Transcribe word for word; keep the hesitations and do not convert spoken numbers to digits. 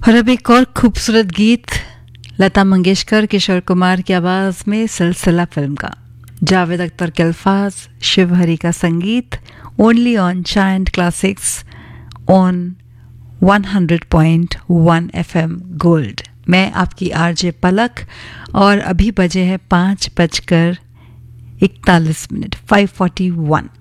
और अब एक और खूबसूरत गीत लता मंगेशकर किशोर कुमार की आवाज़ में सिलसिला फिल्म का, जावेद अख्तर के अल्फाज, शिव हरी का संगीत, only on child classics on hundred point one FM gold. मैं आपकी आरजे पलक और अभी बजे हैं पाँच बजकर इकतालीस मिनट फाइव फोर्टी वन।